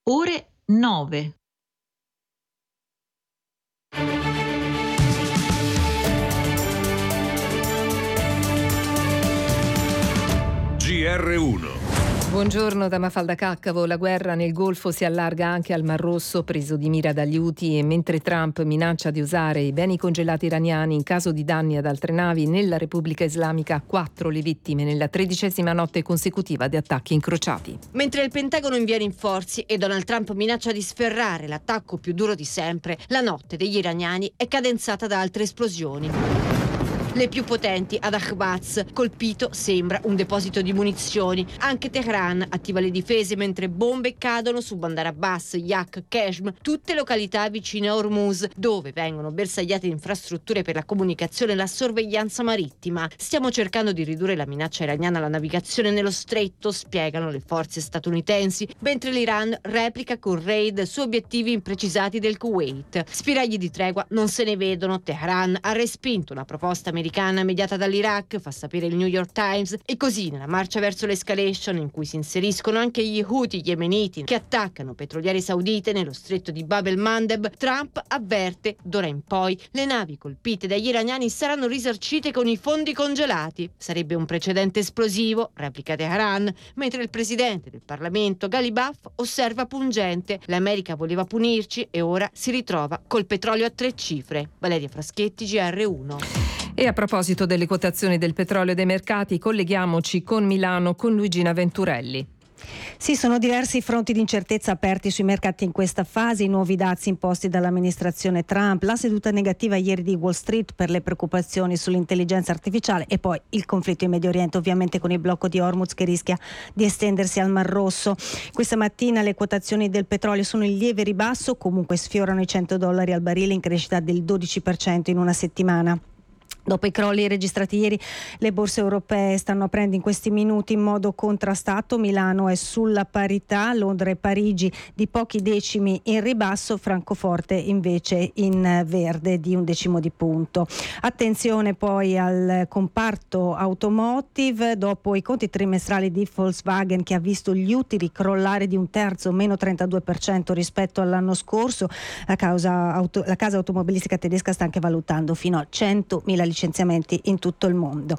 ore 9. GR1. Buongiorno da Mafalda Caccavo. La guerra nel Golfo si allarga anche al Mar Rosso, preso di mira dagli Houthi, e mentre Trump minaccia di usare i beni congelati iraniani in caso di danni ad altre navi, nella Repubblica Islamica 4 le vittime nella 13ª notte consecutiva di attacchi incrociati. Mentre il Pentagono invia rinforzi e Donald Trump minaccia di sferrare l'attacco più duro di sempre, la notte degli iraniani è cadenzata da altre esplosioni. Le più potenti ad Ahvaz, colpito sembra un deposito di munizioni. Anche Teheran attiva le difese mentre bombe cadono su Bandar Abbas, Yak, Keshm, tutte località vicine a Hormuz, dove vengono bersagliate infrastrutture per la comunicazione e la sorveglianza marittima. Stiamo cercando di ridurre la minaccia iraniana alla navigazione nello stretto, spiegano le forze statunitensi, mentre l'Iran replica con raid su obiettivi imprecisati del Kuwait. Spiragli di tregua non se ne vedono. Teheran ha respinto una proposta americana mediata dall'Iraq, fa sapere il New York Times, e così nella marcia verso l'escalation, in cui si inseriscono anche gli Houthi yemeniti che attaccano petroliere saudite nello stretto di Bab el-Mandeb, Trump avverte: d'ora in poi le navi colpite dagli iraniani saranno risarcite con i fondi congelati. Sarebbe un precedente esplosivo, replica Teheran, mentre il presidente del Parlamento Ghalibaf osserva pungente: l'America voleva punirci e ora si ritrova col petrolio a 3 cifre. Valeria Fraschetti, GR1. E a proposito delle quotazioni del petrolio e dei mercati, colleghiamoci con Milano con Luigina Venturelli. Sì, sono diversi i fronti di incertezza aperti sui mercati in questa fase, i nuovi dazi imposti dall'amministrazione Trump, la seduta negativa ieri di Wall Street per le preoccupazioni sull'intelligenza artificiale e poi il conflitto in Medio Oriente, ovviamente con il blocco di Hormuz che rischia di estendersi al Mar Rosso. Questa mattina le quotazioni del petrolio sono in lieve ribasso, comunque sfiorano i $100 al barile, in crescita del 12% in una settimana. Dopo i crolli registrati ieri, le borse europee stanno aprendo in questi minuti in modo contrastato. Milano è sulla parità, Londra e Parigi di pochi decimi in ribasso, Francoforte invece in verde di 1/10 di punto. Attenzione poi al comparto automotive, dopo i conti trimestrali di Volkswagen, che ha visto gli utili crollare di 1/3, meno 32% rispetto all'anno scorso. La casa automobilistica tedesca sta anche valutando fino a 100.000 licenziamenti in tutto il mondo.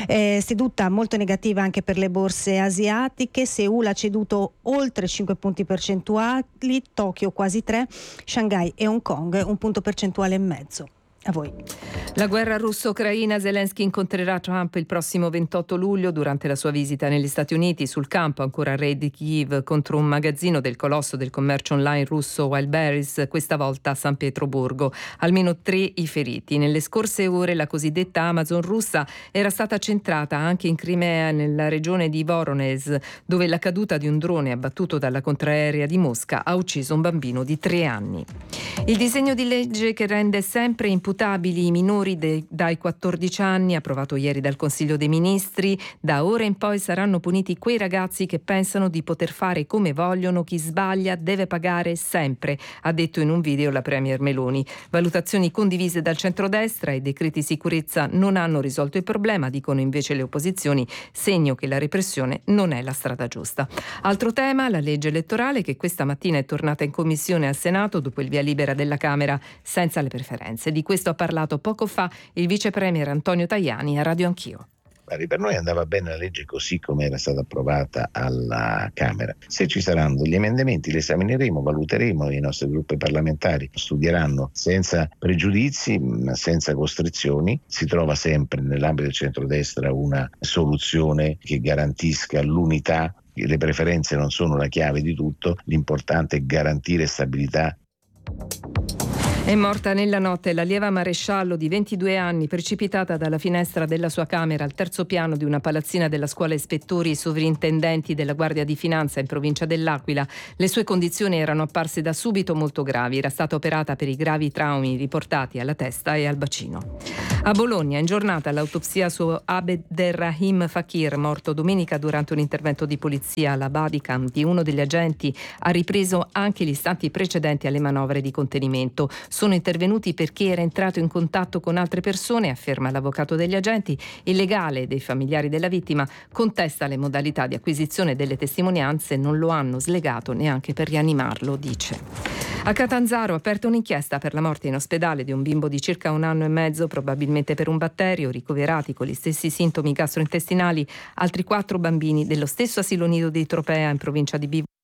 Seduta molto negativa anche per le borse asiatiche. Seul ha ceduto oltre 5 punti percentuali, Tokyo quasi 3, Shanghai e Hong Kong 1 punto percentuale e mezzo. A voi. La guerra russo-ucraina. Zelensky incontrerà Trump il prossimo 28 luglio durante la sua visita negli Stati Uniti. Sul campo ancora il raid di Kyiv contro un magazzino del colosso del commercio online russo Wildberries, questa volta a San Pietroburgo. Almeno 3 i feriti. Nelle scorse ore la cosiddetta Amazon russa era stata centrata anche in Crimea, nella regione di Voronezh, dove la caduta di un drone abbattuto dalla contraerea di Mosca ha ucciso un bambino di 3 anni. Il disegno di legge che rende sempre imputabili i minori dai 14 anni, approvato ieri dal Consiglio dei Ministri. Da ora in poi saranno puniti quei ragazzi che pensano di poter fare come vogliono. Chi sbaglia deve pagare sempre, ha detto in un video la Premier Meloni. Valutazioni condivise dal centrodestra. I decreti sicurezza non hanno risolto il problema, dicono invece le opposizioni, segno che la repressione non è la strada giusta. Altro tema, la legge elettorale, che questa mattina è tornata in commissione al Senato dopo il via libera della Camera senza le preferenze. Di questo ha parlato poco fa il vice premier Antonio Tajani a Radio Anch'io. Per noi andava bene la legge così come era stata approvata alla Camera. Se ci saranno degli emendamenti li esamineremo, valuteremo, i nostri gruppi parlamentari studieranno senza pregiudizi, ma senza costrizioni. Si trova sempre nell'ambito del centrodestra una soluzione che garantisca l'unità. Le preferenze non sono la chiave di tutto, l'importante è garantire stabilità. È morta nella notte l'allieva maresciallo di 22 anni, precipitata dalla finestra della sua camera al 3° piano di una palazzina della scuola ispettori e sovrintendenti della Guardia di Finanza in provincia dell'Aquila. Le sue condizioni erano apparse da subito molto gravi. Era stata operata per i gravi traumi riportati alla testa e al bacino. A Bologna, in giornata, l'autopsia su Abderrahim Fakir, morto domenica durante un intervento di polizia. La bodycam di uno degli agenti ha ripreso anche gli istanti precedenti alle manovre di contenimento. Sono intervenuti perché era entrato in contatto con altre persone, afferma l'avvocato degli agenti. Il legale dei familiari della vittima contesta le modalità di acquisizione delle testimonianze, non lo hanno slegato neanche per rianimarlo, dice. A Catanzaro aperta un'inchiesta per la morte in ospedale di un bimbo di circa 1 anno e mezzo, probabilmente per un batterio, ricoverati con gli stessi sintomi gastrointestinali altri 4 bambini dello stesso asilo nido di Tropea in provincia di